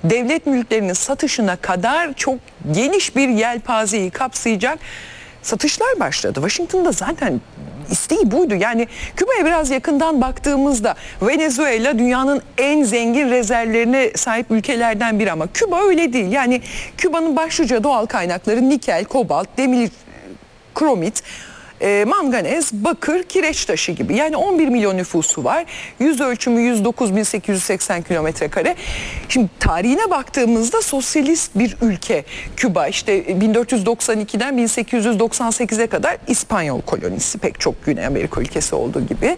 devlet mülklerinin satışına kadar çok geniş bir yelpazeyi kapsayacak satışlar başladı. Washington'da zaten isteği buydu. Yani Küba'ya biraz yakından baktığımızda Venezuela dünyanın en zengin rezervlerine sahip ülkelerden biri ama Küba öyle değil. Yani Küba'nın başlıca doğal kaynakları nikel, kobalt, demir, kromit, manganez, bakır, kireç taşı gibi. Yani 11 milyon nüfusu var. Yüz ölçümü 109.880 kilometre kare. Şimdi tarihine baktığımızda sosyalist bir ülke Küba. İşte 1492'den 1898'e kadar İspanyol kolonisi, pek çok Güney Amerika ülkesi olduğu gibi.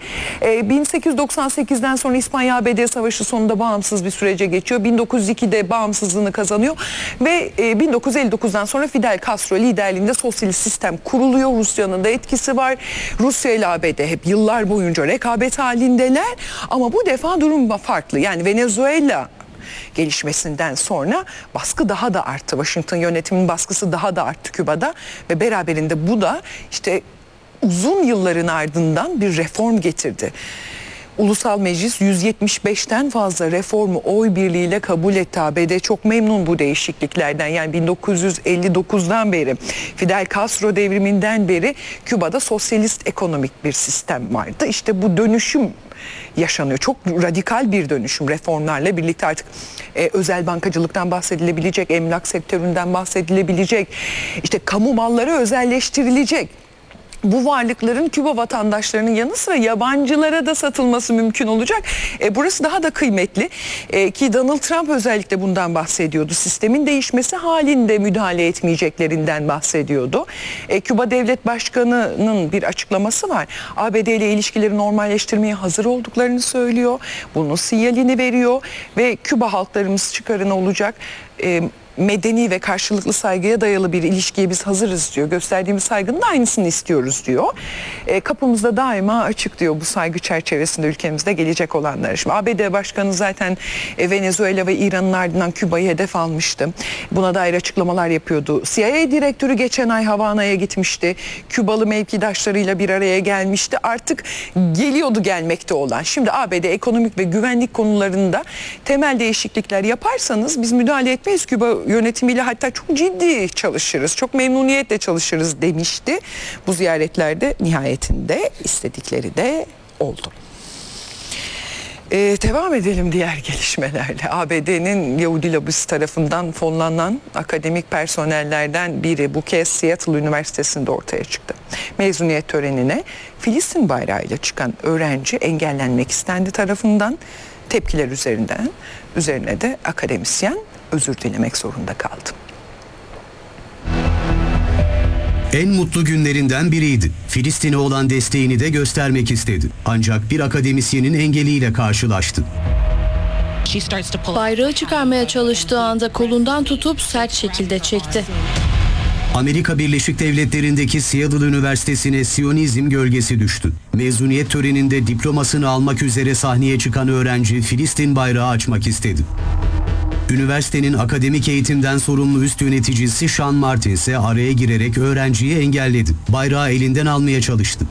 1898'den sonra İspanya-ABD Savaşı sonunda bağımsız bir sürece geçiyor. 1902'de bağımsızlığını kazanıyor ve 1959'dan sonra Fidel Castro liderliğinde sosyalist sistem kuruluyor. Rusya'nın da etkisi var. Rusya ile ABD hep yıllar boyunca rekabet halindeler ama bu defa durum farklı. Yani Venezuela gelişmesinden sonra baskı daha da arttı. Washington yönetiminin baskısı daha da arttı Küba'da ve beraberinde bu da işte uzun yılların ardından bir reform getirdi. Ulusal Meclis 175'ten fazla reformu oy birliğiyle kabul etti. ABD çok memnun bu değişikliklerden. Yani 1959'dan beri, Fidel Castro devriminden beri Küba'da sosyalist ekonomik bir sistem vardı. İşte bu dönüşüm yaşanıyor. Çok radikal bir dönüşüm reformlarla birlikte artık özel bankacılıktan bahsedilebilecek, emlak sektöründen bahsedilebilecek, işte kamu malları özelleştirilecek. Bu varlıkların Küba vatandaşlarının yanı sıra yabancılara da satılması mümkün olacak. Burası daha da kıymetli ki Donald Trump özellikle bundan bahsediyordu. Sistemin değişmesi halinde müdahale etmeyeceklerinden bahsediyordu. Küba Devlet Başkanı'nın bir açıklaması var. ABD ile ilişkileri normalleştirmeye hazır olduklarını söylüyor. Bunun sinyalini veriyor ve Küba halklarımız çıkarına olacak medeni ve karşılıklı saygıya dayalı bir ilişkiye biz hazırız diyor. Gösterdiğimiz saygının da aynısını istiyoruz diyor. Kapımızda daima açık diyor bu saygı çerçevesinde ülkemizde gelecek olanlar. Şimdi ABD Başkanı zaten Venezuela ve İran'ın ardından Küba'yı hedef almıştı. Buna dair açıklamalar yapıyordu. CIA direktörü geçen ay Havana'ya gitmişti. Kübalı mevkidaşlarıyla bir araya gelmişti. Artık geliyordu gelmekte olan. Şimdi ABD ekonomik ve güvenlik konularında temel değişiklikler yaparsanız biz müdahale etmeyiz. Küba yönetimiyle hatta çok ciddi çalışırız, çok memnuniyetle çalışırız demişti. Bu ziyaretlerde nihayetinde istedikleri de oldu. Devam edelim diğer gelişmelerle. ABD'nin Yahudi lobisi tarafından fonlanan akademik personellerden biri bu kez Seattle Üniversitesi'nde ortaya çıktı. Mezuniyet törenine Filistin bayrağıyla çıkan öğrenci engellenmek istendi tarafından. Tepkiler üzerine de akademisyen özür dilemek zorunda kaldı. En mutlu günlerinden biriydi. Filistin'e olan desteğini de göstermek istedi. Ancak bir akademisyenin engeliyle karşılaştı. Bayrağı çıkarmaya çalıştığı anda kolundan tutup sert şekilde çekti. Amerika Birleşik Devletleri'ndeki Seattle Üniversitesi'ne Siyonizm gölgesi düştü. Mezuniyet töreninde diplomasını almak üzere sahneye çıkan öğrenci Filistin bayrağı açmak istedi. Üniversitenin akademik eğitimden sorumlu üst yöneticisi Sean Martin ise araya girerek öğrenciyi engelledi. Bayrağı elinden almaya çalıştı.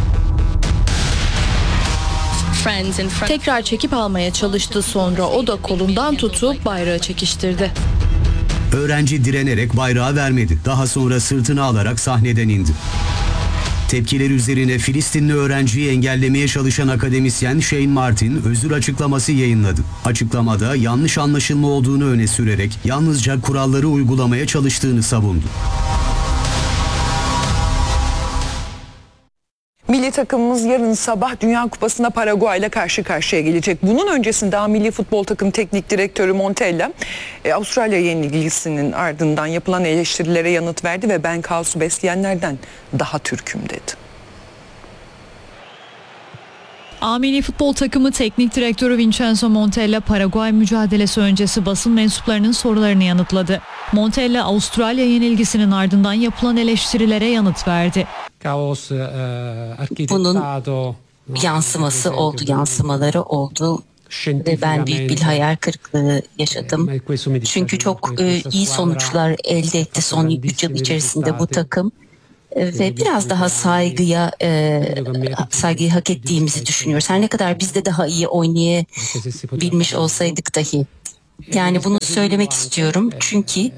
Tekrar çekip almaya çalıştı, sonra o da kolundan tutup bayrağı çekiştirdi. Öğrenci direnerek bayrağı vermedi. Daha sonra sırtını alarak sahneden indi. Tepkiler üzerine Filistinli öğrenciyi engellemeye çalışan akademisyen Shane Martin özür açıklaması yayınladı. Açıklamada yanlış anlaşılma olduğunu öne sürerek yalnızca kuralları uygulamaya çalıştığını savundu. Milli takımımız yarın sabah Dünya Kupası'nda Paraguay ile karşı karşıya gelecek. Bunun öncesinde milli futbol takım teknik direktörü Montella Avustralya yenilgisinin ardından yapılan eleştirilere yanıt verdi ve ben kaosu besleyenlerden daha Türk'üm dedi. Milli futbol takımı teknik direktörü Vincenzo Montella Paraguay mücadelesi öncesi basın mensuplarının sorularını yanıtladı. Montella Avustralya yenilgisinin ardından yapılan eleştirilere yanıt verdi. Bunun yansımaları oldu ve ben büyük bir hayal kırıklığı yaşadım. Çünkü çok iyi sonuçlar elde etti son 3 yıl içerisinde bu takım. Ve biraz daha saygıyı hak ettiğimizi düşünüyoruz. Her ne kadar biz de daha iyi oynayabilmiş olsaydık dahi. Yani bunu söylemek istiyorum çünkü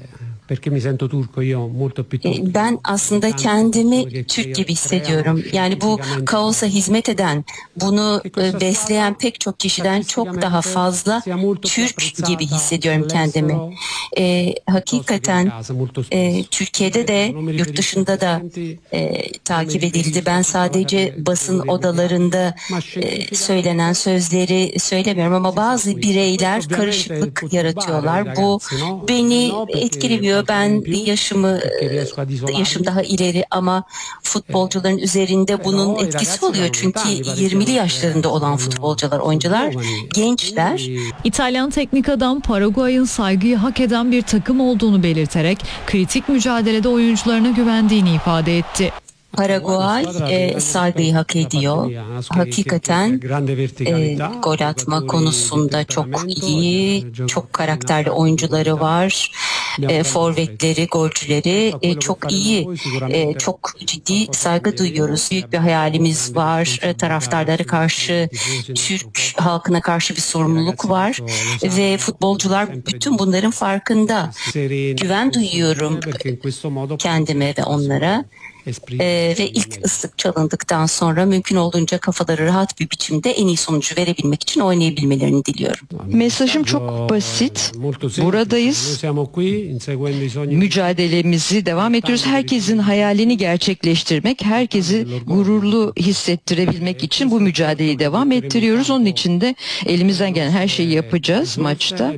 ben aslında kendimi Türk gibi hissediyorum. Yani bu kaosa hizmet eden, bunu besleyen pek çok kişiden çok daha fazla Türk gibi hissediyorum kendimi. Hakikaten Türkiye'de de yurt dışında da takip edildi. Ben sadece basın odalarında söylenen sözleri söylemiyorum ama bazı bireyler karışıklık yaratıyorlar. Bu beni etkiliyor. Ben yaşım daha ileri ama futbolcuların üzerinde bunun etkisi oluyor. Çünkü 20'li yaşlarında olan futbolcular, oyuncular gençler. İtalyan teknik adam Paraguay'ın saygıyı hak eden bir takım olduğunu belirterek kritik mücadelede oyuncularına güvendiğini ifade etti. Paraguay saygıyı hak ediyor. Hakikaten gol atma konusunda çok iyi, çok karakterli oyuncuları var. Forvetleri, golcüleri çok iyi. Çok ciddi saygı duyuyoruz. Büyük bir hayalimiz var. Taraftarlara karşı, Türk halkına karşı bir sorumluluk var. Ve futbolcular bütün bunların farkında. Güven duyuyorum kendime ve onlara. Ve ilk ıslık çalındıktan sonra mümkün olduğunca kafaları rahat bir biçimde en iyi sonucu verebilmek için oynayabilmelerini diliyorum. Mesajım çok basit. Buradayız. Mücadelemizi devam ediyoruz. Herkesin hayalini gerçekleştirmek, herkesi gururlu hissettirebilmek için bu mücadeleyi devam ettiriyoruz. Onun için de elimizden gelen her şeyi yapacağız maçta.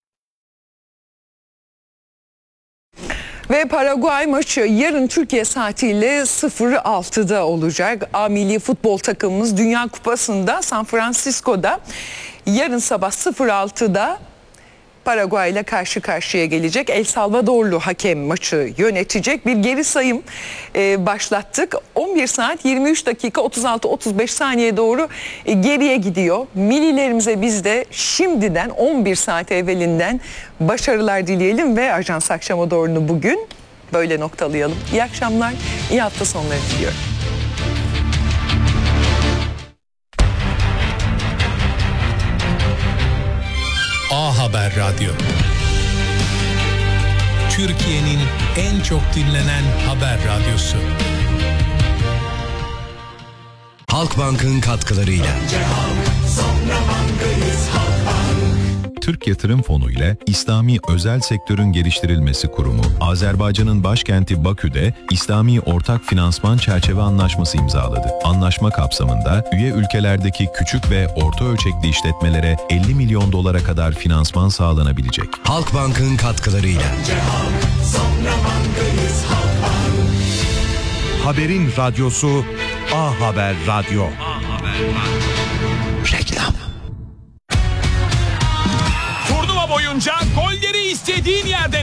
Ve Paraguay maçı yarın Türkiye saatiyle 06'da olacak. A milli futbol takımımız Dünya Kupası'nda San Francisco'da yarın sabah 06'da Paraguay ile karşı karşıya gelecek. El Salvadorlu hakem maçı yönetecek. Bir geri sayım başlattık. 11 saat 23 dakika 36-35 saniye doğru geriye gidiyor. Millilerimize biz de şimdiden 11 saat evvelinden başarılar dileyelim ve Ajans Akşama Doğru'nu bugün böyle noktalayalım. İyi akşamlar, iyi hafta sonları diliyorum. A Haber Radyo. Türkiye'nin en çok dinlenen haber radyosu. Halkbank'ın katkılarıyla. Türk Yatırım Fonu ile İslami Özel Sektörün Geliştirilmesi Kurumu, Azerbaycan'ın başkenti Bakü'de İslami Ortak Finansman Çerçeve Anlaşması imzaladı. Anlaşma kapsamında üye ülkelerdeki küçük ve orta ölçekli işletmelere 50 milyon dolara kadar finansman sağlanabilecek. Halkbank'ın katkılarıyla. Haberin radyosu A Haber Radyo. Reklam. Turnuva boyunca golleri istediğin yerden